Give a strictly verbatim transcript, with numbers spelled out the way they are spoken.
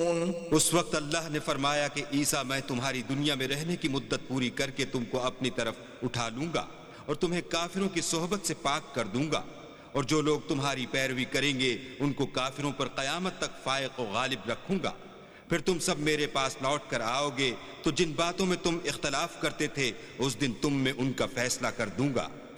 उस वक्त अल्लाह ने फरमाया कि ईसा, मैं तुम्हारी दुनिया में रहने की मुद्दत पूरी करके तुमको अपनी तरफ उठा लूंगा और तुम्हें काफिरों की सोहबत से पाक कर दूंगा, और जो लोग तुम्हारी पैरवी करेंगे उनको काफिरों पर कयामत तक फायक व गालिब रखूंगा। फिर तुम सब मेरे पास लौट कर आओगे तो जिन बातों में तुम इख्तलाफ करते थे उस दिन तुम में उनका फैसला कर दूंगा।